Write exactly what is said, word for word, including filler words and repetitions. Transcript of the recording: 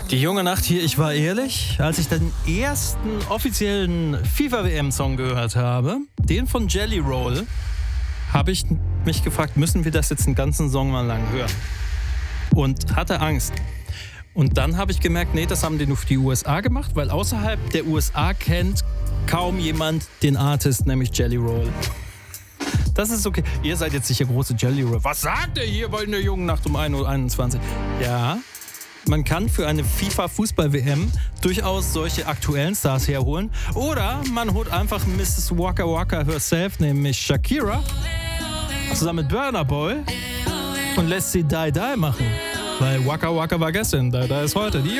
Die junge Nacht hier, ich war ehrlich, als ich den ersten offiziellen FIFA-W M-Song gehört habe, den von Jelly Roll, habe ich mich gefragt, müssen wir das jetzt einen ganzen Song mal lang hören? Und hatte Angst. Und dann habe ich gemerkt, nee, das haben die nur für die U S A gemacht, weil außerhalb der U S A kennt kaum jemand den Artist, nämlich Jelly Roll. Das ist okay. Ihr seid jetzt sicher große Jelly Roll. Was sagt ihr hier bei der jungen Nacht um ein Uhr einundzwanzig? Ja, man kann für eine FIFA-Fußball-W M durchaus solche aktuellen Stars herholen. Oder man holt einfach Misses Waka Waka herself, nämlich Shakira, zusammen mit Burna Boy und lässt sie Die Die machen. Weil Waka Waka war gestern, Die Die ist heute. Die